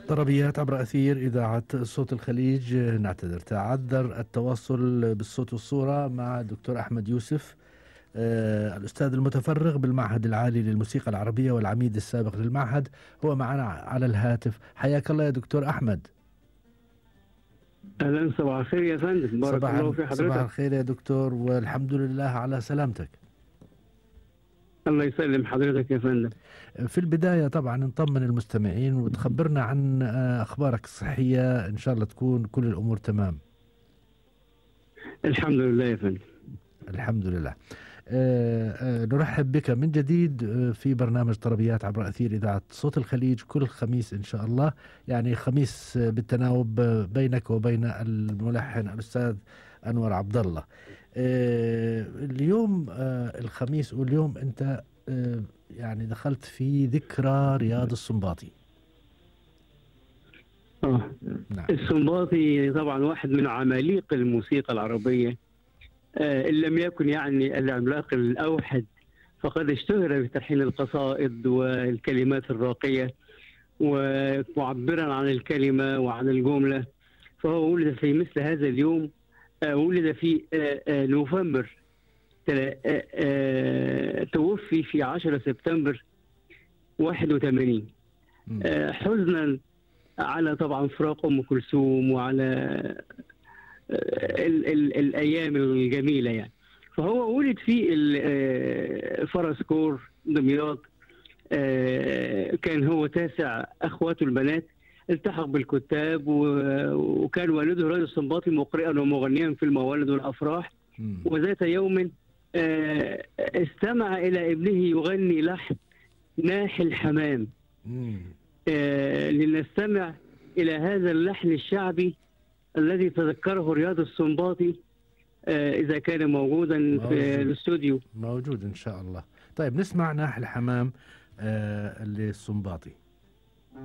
طربيات عبر أثير إذاعة صوت الخليج. نعتذر، تعذر التواصل بالصوت والصورة مع الدكتور أحمد يوسف، الأستاذ المتفرغ بالمعهد العالي للموسيقى العربية والعميد السابق للمعهد، هو معنا على الهاتف. حياك الله يا دكتور أحمد. اهلا، صباح الخير يا فندم، بارك الله في صباح حضرتك. الخير يا دكتور، والحمد لله على سلامتك. الله يسلم حضرتك يا فندم. في البداية طبعا نطمن المستمعين وتخبرنا عن أخبارك الصحية، إن شاء الله تكون كل الأمور تمام. الحمد لله يا فندم. الحمد لله. نرحب بك من جديد في برنامج طربيات عبر أثير إذاعة صوت الخليج كل خميس إن شاء الله، يعني خميس بالتناوب بينك وبين الملحن الأستاذ أنور عبد الله. اليوم الخميس، واليوم أنت يعني دخلت في ذكرى رياض السنباطي. نعم. السنباطي طبعا واحد من عماليق الموسيقى العربية، إن لم يكن يعني العملاق الأوحد، فقد اشتهر بتلحين القصائد والكلمات الراقية ومعبرا عن الكلمة وعن الجملة. فهو ولد في مثل هذا اليوم، ولد في نوفمبر، توفي في 10 سبتمبر 81، حزنا على طبعا فراق أم كلثوم وعلى الأيام الجميلة يعني. فهو ولد في فرسكور دمياط، كان هو تاسع أخواته البنات، التحق بالكتاب، وكان والده رجل السنباطي مقرئا ومغنيا في الموالد والأفراح. وذات يوم استمع إلى ابنه يغني لحن ناحي الحمام. لنستمع إلى هذا اللحن الشعبي الذي تذكره رياض السنباطي، إذا كان موجودا في الاستوديو. موجود إن شاء الله. طيب نسمع ناحي الحمام للسنباطي.